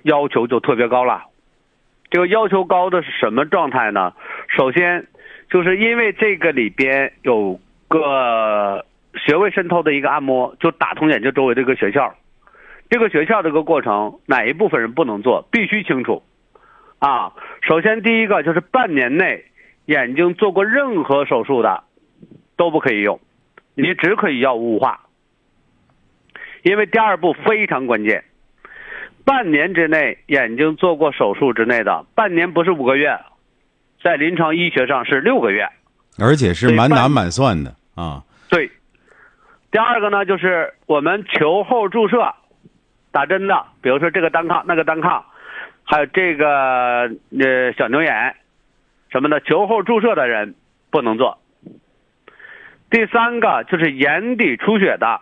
要求就特别高了。这个要求高的是什么状态呢？首先就是因为这个里边有个穴位渗透的一个按摩，就打通眼睛周围的一个穴窍。这个穴窍这个过程哪一部分人不能做，必须清楚啊。首先第一个就是半年内眼睛做过任何手术的都不可以用，你只可以要雾化。因为第二步非常关键，半年之内眼睛做过手术之内的，半年不是5个月，在临床医学上是6个月， 而且是满打满算的啊。 对。第二个呢，就是我们球后注射打针的，比如说这个单抗那个单抗，还有这个小牛眼什么的，球后注射的人不能做。第三个就是眼底出血的，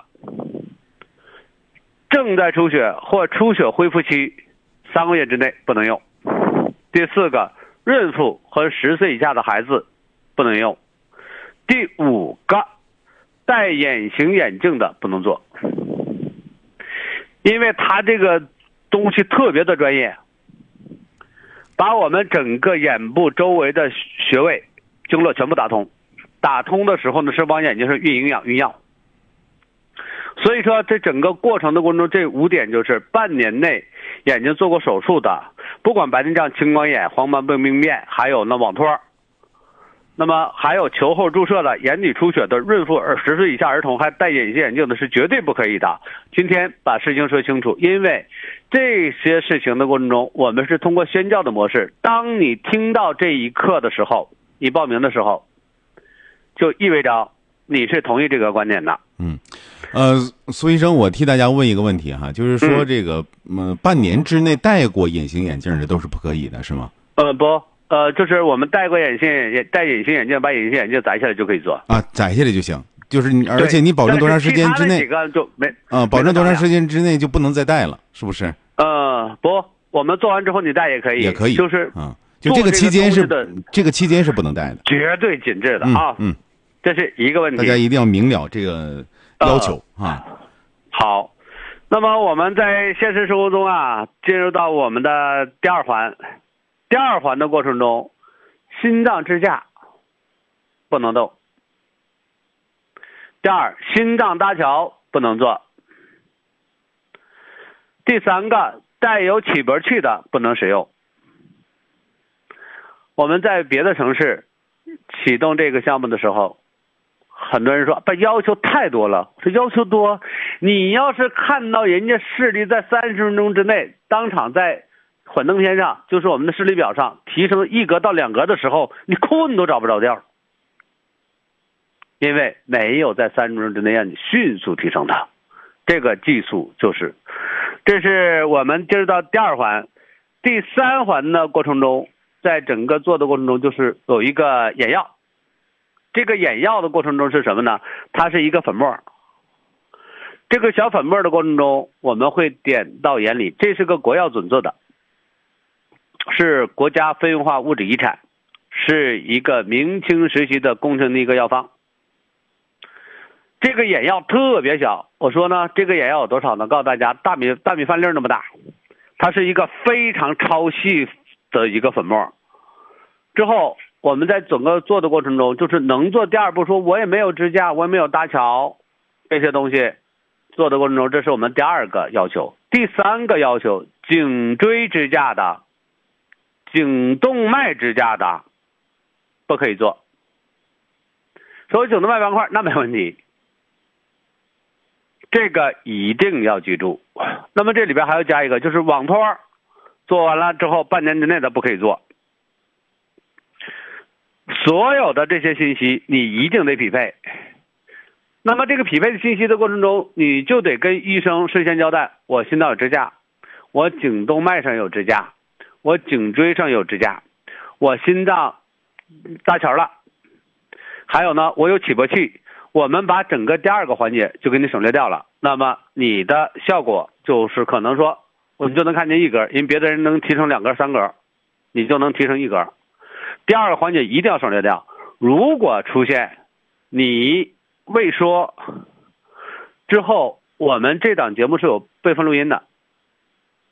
正在出血或出血恢复期3个月之内不能用。第四个，孕妇和10岁以下的孩子不能用。第五个，戴隐形眼镜的不能做，因为它这个东西特别的专业，把我们整个眼部周围的穴位经络全部打通，打通的时候呢是往眼睛上运营养运药。所以说这整个过程的过程中，这5点就是半年内眼睛做过手术的，不管白内障、青光眼、黄斑病变，还有那网托，那么还有球后注射的、眼底出血的、孕妇、10岁以下儿童还戴隐形眼镜的是绝对不可以的。今天把事情说清楚，因为这些事情的过程中，我们是通过宣教的模式。当你听到这一课的时候，你报名的时候，就意味着你是同意这个观点的。 苏医生，我替大家问一个问题哈，就是说这个半年之内戴过隐形眼镜的都是不可以的，是吗？ 不，就是我们戴隐形眼镜，把隐形眼镜摘下来就可以做啊，摘下来就行。就是你，而且你保证多长时间之内， 几个就没保证多长时间之内就不能再戴了，是不是？ 不，我们做完之后你戴也可以， 也可以， 就是就这个期间是不能戴的， 绝对紧致的啊。这是一个问题， 大家一定要明了这个要求啊。 好，那么我们在现实生活中啊，进入到我们的第二环。第二环的过程中，心脏支架不能动。第二，心脏搭桥不能做。第三个，带有起搏器的不能使用。我们在别的城市启动这个项目的时候，很多人说把要求太多了。这要求多，你要是看到人家视力在30分钟之内当场在幻灯片上，就是我们的视力表上提升1格到2格的时候，你困都找不着调，因为没有在30分钟之内让你迅速提升它。这个技术这是我们接着到第二环。第三环的过程中，在整个做的过程中就是有一个眼药。这个眼药的过程中是什么呢？它是一个粉末。这个小粉末的过程中，我们会点到眼里，这是个国药准做的，是国家非文化物质遗产，是一个明清时期的工程的一个药方。这个眼药特别小，我说呢，这个眼药有多少呢？告诉大家，大米饭粒那么大，它是一个非常超细的一个粉末。之后我们在整个做的过程中，就是能做第二步，说我也没有支架，我也没有搭桥，这些东西做的过程中，这是我们第二个要求。第三个要求，颈椎支架的、颈动脉支架的不可以做。所以颈动脉斑块那没问题，这个一定要记住。那么这里边还要加一个，就是网托做完了之后半年之内的不可以做。所有的这些信息你一定得匹配。那么这个匹配的信息的过程中，你就得跟医生事先交代，我心脏有支架，我颈动脉上有支架，我颈椎上有支架，我心脏搭桥了，还有呢，我有起搏器。我们把整个第二个环节就给你省略掉了，那么你的效果就是可能说我们就能看见1格，因为别的人能提升2格3格，你就能提升1格。第二个环节一定要省略掉。如果出现你未说之后，我们这档节目是有备份录音的，